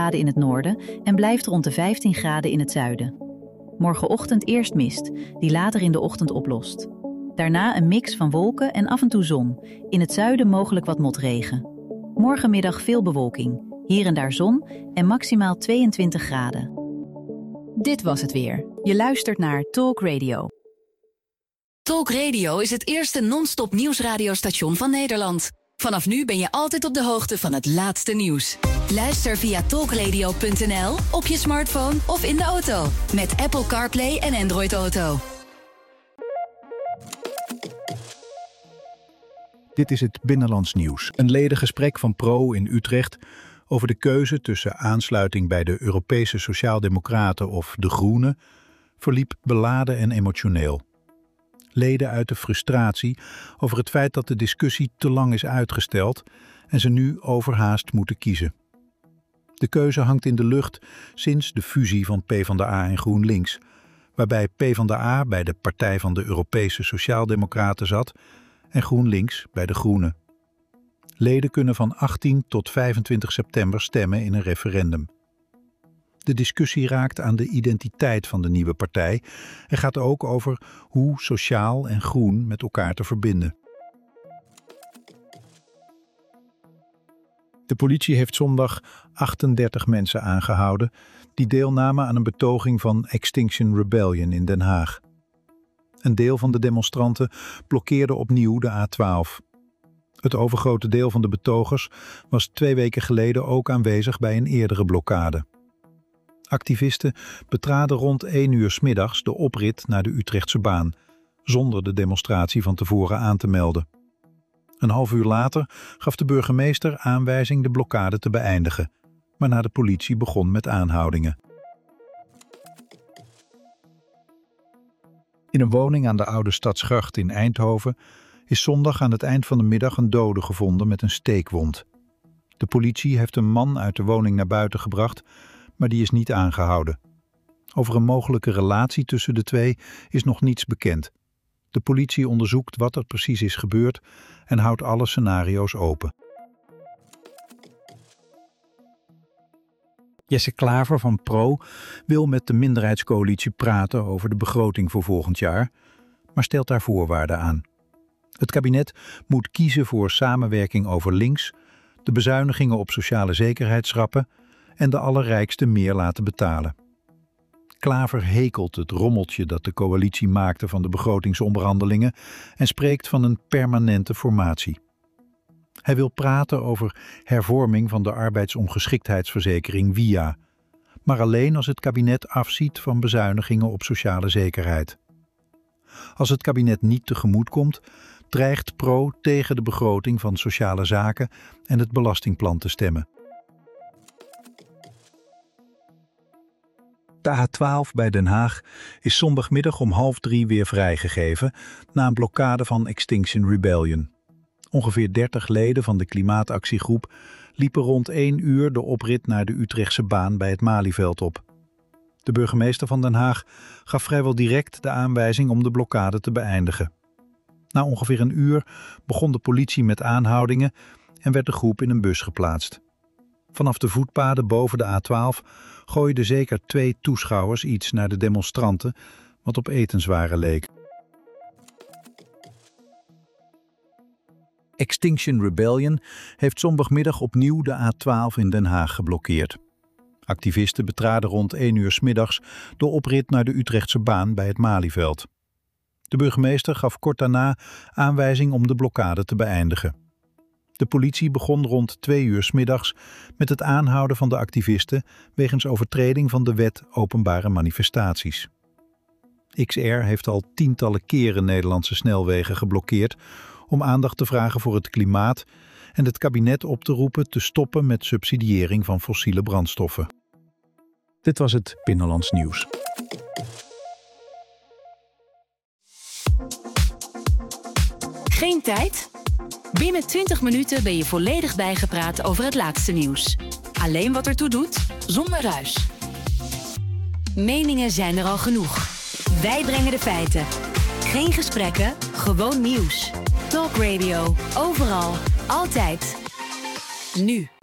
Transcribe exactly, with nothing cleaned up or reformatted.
graden in het noorden en blijft rond de vijftien graden in het zuiden. Morgenochtend eerst mist, die later in de ochtend oplost. Daarna een mix van wolken en af en toe zon. In het zuiden mogelijk wat motregen. Morgenmiddag veel bewolking, hier en daar zon en maximaal tweeëntwintig graden. Dit was het weer. Je luistert naar Talk Radio. Talk Radio is het eerste non-stop nieuwsradiostation van Nederland. Vanaf nu ben je altijd op de hoogte van het laatste nieuws. Luister via talkradio punt n l, op je smartphone of in de auto. Met Apple CarPlay en Android Auto. Dit is het Binnenlands Nieuws. Een ledengesprek van Pro in Utrecht over de keuze tussen aansluiting bij de Europese Sociaaldemocraten of de Groenen verliep beladen en emotioneel. Leden uiten frustratie over het feit dat de discussie te lang is uitgesteld en ze nu overhaast moeten kiezen. De keuze hangt in de lucht sinds de fusie van PvdA en GroenLinks, waarbij PvdA bij de Partij van de Europese Sociaaldemocraten zat en GroenLinks bij de Groenen. Leden kunnen van achttien tot vijfentwintig september stemmen in een referendum. De discussie raakt aan de identiteit van de nieuwe partij en gaat ook over hoe sociaal en groen met elkaar te verbinden. De politie heeft zondag achtendertig mensen aangehouden die deelnamen aan een betoging van Extinction Rebellion in Den Haag. Een deel van de demonstranten blokkeerde opnieuw de A twaalf. Het overgrote deel van de betogers was twee weken geleden ook aanwezig bij een eerdere blokkade. Activisten betraden rond één uur 's middags de oprit naar de Utrechtse baan, zonder de demonstratie van tevoren aan te melden. Een half uur later gaf de burgemeester aanwijzing de blokkade te beëindigen, waarna de politie begon met aanhoudingen. In een woning aan de Oude Stadsgracht in Eindhoven is zondag aan het eind van de middag een dode gevonden met een steekwond. De politie heeft een man uit de woning naar buiten gebracht, maar die is niet aangehouden. Over een mogelijke relatie tussen de twee is nog niets bekend. De politie onderzoekt wat er precies is gebeurd en houdt alle scenario's open. Jesse Klaver van Pro wil met de minderheidscoalitie praten over de begroting voor volgend jaar, maar stelt daar voorwaarden aan. Het kabinet moet kiezen voor samenwerking over links, de bezuinigingen op sociale zekerheid schrappen en de allerrijksten meer laten betalen. Klaver hekelt het rommeltje dat de coalitie maakte van de begrotingsonderhandelingen en spreekt van een permanente formatie. Hij wil praten over hervorming van de arbeidsongeschiktheidsverzekering W I A, maar alleen als het kabinet afziet van bezuinigingen op sociale zekerheid. Als het kabinet niet tegemoet komt, dreigt Pro tegen de begroting van sociale zaken en het belastingplan te stemmen. De A twaalf bij Den Haag is zondagmiddag om half drie weer vrijgegeven na een blokkade van Extinction Rebellion. Ongeveer dertig leden van de klimaatactiegroep liepen rond één uur de oprit naar de Utrechtse baan bij het Malieveld op. De burgemeester van Den Haag gaf vrijwel direct de aanwijzing om de blokkade te beëindigen. Na ongeveer een uur begon de politie met aanhoudingen en werd de groep in een bus geplaatst. Vanaf de voetpaden boven de A twaalf gooiden zeker twee toeschouwers iets naar de demonstranten, wat op etenswaren leek. Extinction Rebellion heeft zondagmiddag opnieuw de A twaalf in Den Haag geblokkeerd. Activisten betraden rond één uur 's middags de oprit naar de Utrechtse baan bij het Malieveld. De burgemeester gaf kort daarna aanwijzing om de blokkade te beëindigen. De politie begon rond twee uur 's middags met het aanhouden van de activisten wegens overtreding van de wet openbare manifestaties. X R heeft al tientallen keren Nederlandse snelwegen geblokkeerd om aandacht te vragen voor het klimaat en het kabinet op te roepen te stoppen met subsidiëring van fossiele brandstoffen. Dit was het Binnenlands Nieuws. Geen tijd? Binnen twintig minuten ben je volledig bijgepraat over het laatste nieuws. Alleen wat ertoe doet, zonder ruis. Meningen zijn er al genoeg. Wij brengen de feiten. Geen gesprekken, gewoon nieuws. Talk Radio, overal, altijd. Nu.